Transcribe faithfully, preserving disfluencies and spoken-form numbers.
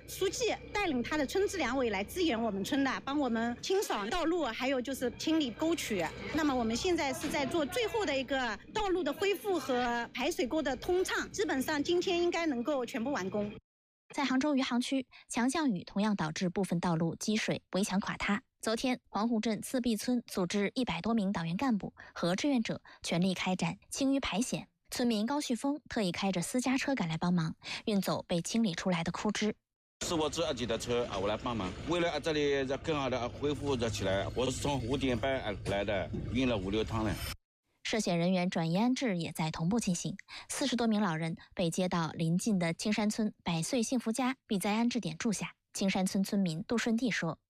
书记带领他的村支两委来支援我们村的，帮我们清扫道路，还有就是清理沟渠。那么我们现在是在做最后的一个道路的恢复和排水沟的通畅，基本上今天应该能够全部完工。 在杭州余杭区，强降雨同样导致部分道路积水、围墙垮塌。昨天，黄湖镇次壁村组织一百多名党员干部和志愿者全力开展清淤排险。村民高旭峰特意开着私家车赶来帮忙，运走被清理出来的枯枝。 是我自己的车啊，我来帮忙。为了这里更好的恢复着起来，我是从五点半来的，运了五六趟了。 涉险人员转移安置也在同步进行，四十多名老人被接到邻近的青山村百岁幸福家避灾安置点住下。青山村村民杜顺地说：“